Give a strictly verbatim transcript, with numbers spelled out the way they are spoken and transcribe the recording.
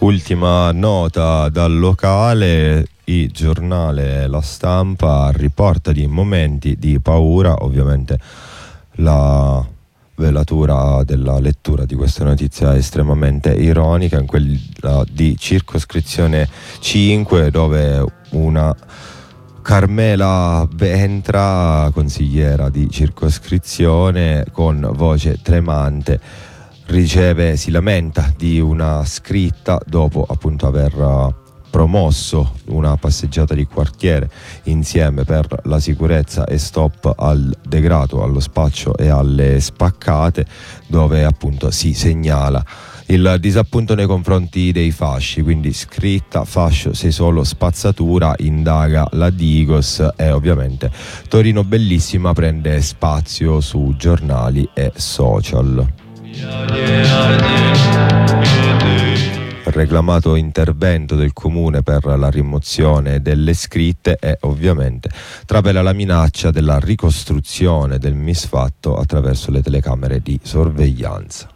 Ultima nota dal locale: il giornale La Stampa riporta di momenti di paura. Ovviamente la velatura della lettura di questa notizia è estremamente ironica, in quella di circoscrizione cinque, dove una Carmela Ventra, consigliera di circoscrizione, con voce tremante riceve, si lamenta di una scritta dopo appunto aver promosso una passeggiata di quartiere insieme per la sicurezza e stop al degrado, allo spaccio e alle spaccate, dove appunto si segnala il disappunto nei confronti dei fasci. Quindi scritta: fascio sei solo spazzatura, indaga la Digos. E ovviamente Torino Bellissima prende spazio su giornali e social. Reclamato intervento del comune per la rimozione delle scritte e ovviamente trapela la minaccia della ricostruzione del misfatto attraverso le telecamere di sorveglianza.